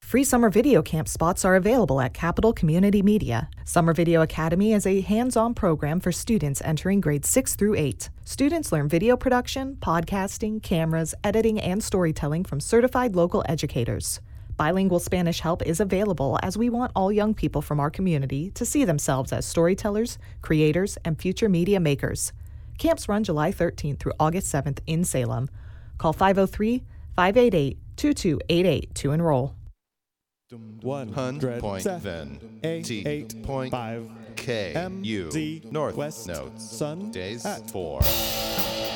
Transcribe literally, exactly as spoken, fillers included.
Free summer video camp spots are available at Capital Community Media. Summer Video Academy is a hands-on program for students entering grades six through eight. Students learn video production, podcasting, cameras, editing, and storytelling from certified local educators. Bilingual Spanish help is available as we want all young people from our community to see themselves as storytellers, creators, and future media makers. Camps run July thirteenth through August seventh in Salem. Call five oh three, five eight eight, two two eight eight to enroll. one hundred point seven, eight point five, K, M, U, Z, North West, Notes, Sun, Days at four.